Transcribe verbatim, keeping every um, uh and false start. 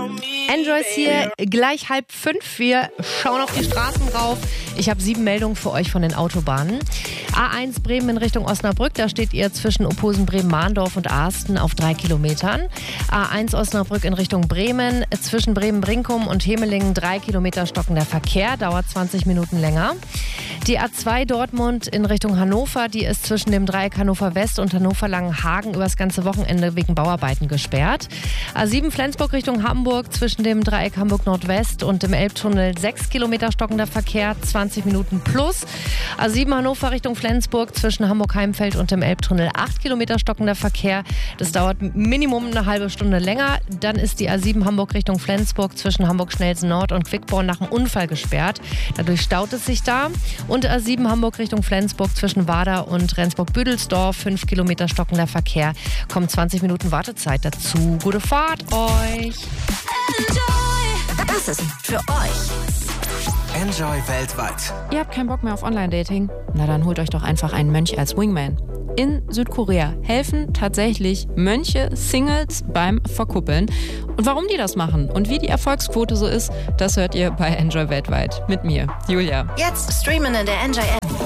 Enjoy ist hier, gleich halb fünf. Wir schauen auf die Straßen rauf. Ich habe sieben Meldungen für euch von den Autobahnen. A eins Bremen in Richtung Osnabrück, da steht ihr zwischen Opposen, Bremen-Mahndorf und Arsten auf drei Kilometern. A eins Osnabrück in Richtung Bremen, zwischen Bremen-Brinkum und Hemelingen drei Kilometer stockender Verkehr, dauert zwanzig Minuten länger. Die A zwei Dortmund in Richtung Hannover, die ist zwischen dem Dreieck Hannover West und Hannover Langenhagen übers ganze Wochenende wegen Bauarbeiten gesperrt. A sieben Flensburg Richtung Hamburg, zwischen dem Dreieck Hamburg Nordwest und dem Elbtunnel sechs Kilometer stockender Verkehr, zwanzig Minuten plus. A sieben Hannover Richtung Flensburg, zwischen Hamburg-Heimfeld und dem Elbtunnel acht Kilometer stockender Verkehr. Das dauert Minimum eine halbe Stunde länger. Dann ist die A sieben Hamburg Richtung Flensburg zwischen Hamburg-Schnelsen Nord und Quickborn nach einem Unfall gesperrt. Dadurch staut es sich da. Und A sieben Hamburg Richtung Flensburg zwischen Wader und Rendsburg-Büdelsdorf, fünf Kilometer stockender Verkehr. Kommen zwanzig Minuten Wartezeit dazu. Gute Fahrt euch! Enjoy! Das ist für euch. Enjoy weltweit. Ihr habt keinen Bock mehr auf Online-Dating? Na dann holt euch doch einfach einen Mönch als Wingman. In Südkorea helfen tatsächlich Mönche Singles beim Verkuppeln. Und warum die das machen und wie die Erfolgsquote so ist, das hört ihr bei Enjoy weltweit. Mit mir, Julia. Jetzt streamen in der Enjoy App.